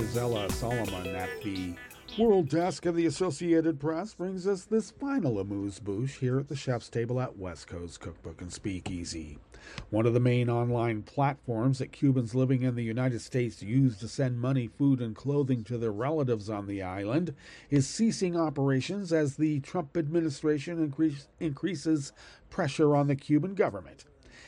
Gisela Solomon at the World Desk of the Associated Press brings us this final amuse-bouche here at the chef's table at West Coast Cookbook and Speakeasy. One of the main online platforms that Cubans living in the United States use to send money, food, and clothing to their relatives on the island is ceasing operations as the Trump administration increases pressure on the Cuban government.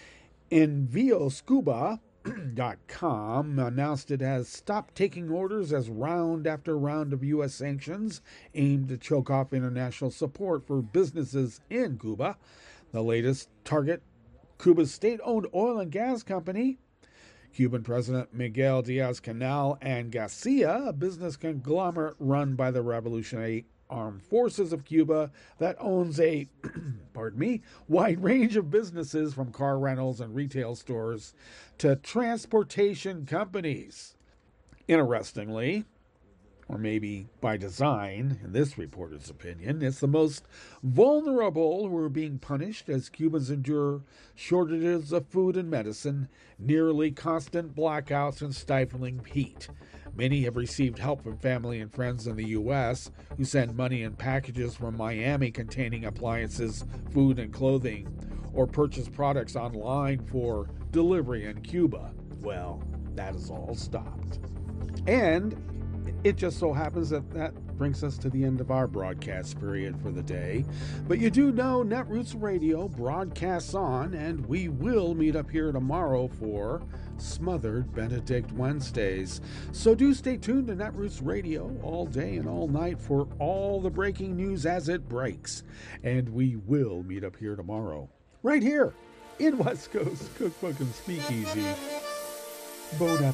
EnvioScuba.com announced it has stopped taking orders as round after round of U.S. sanctions aimed to choke off international support for businesses in Cuba. The latest target, Cuba's state-owned oil and gas company, Cuban President Miguel Diaz-Canel and Garcia, a business conglomerate run by the Revolutionary Armed Forces of Cuba that owns a wide range of businesses from car rentals and retail stores to transportation companies. Interestingly, or maybe by design, in this reporter's opinion, it's the most vulnerable who are being punished as Cubans endure shortages of food and medicine, nearly constant blackouts, and stifling heat. Many have received help from family and friends in the U.S. who send money in packages from Miami containing appliances, food, and clothing, or purchase products online for delivery in Cuba. Well, that is all stopped. And it just so happens that brings us to the end of our broadcast period for the day. But you do know Netroots Radio broadcasts on, and we will meet up here tomorrow for Smothered Benedict Wednesdays. So do stay tuned to Netroots Radio all day and all night for all the breaking news as it breaks. And we will meet up here tomorrow, right here in West Coast Cookbook and Speakeasy. Bon